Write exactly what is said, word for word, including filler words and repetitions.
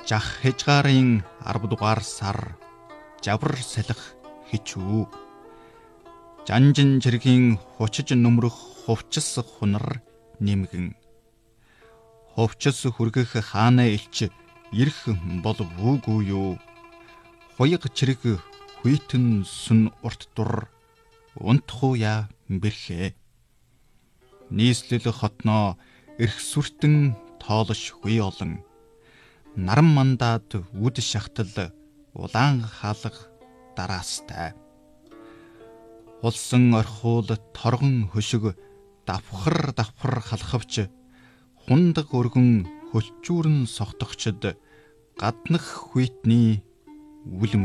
жах хежгаарын арав дугаар сар жавар салхи хичүү. Жанжин чиргийн хучиж нүмрэх хувцас хунар нэмгэн. Хувцас хүргэх хаана илч ирэх бол вүүгүй юу. Хуйг чирэг хүйтэн сүн урт дур унтхуя бэрхэ. Нийслэл хотноо эрх сүртэн тоолш хүй олон. Наран мандаад үд шахтал улаан хаалга дараастай. Улсан орхуул торгон хөшиг давхар давхар халахвч хундаг өргөн хөлчүүрэн согтогчд гаднах хүйтний үлэм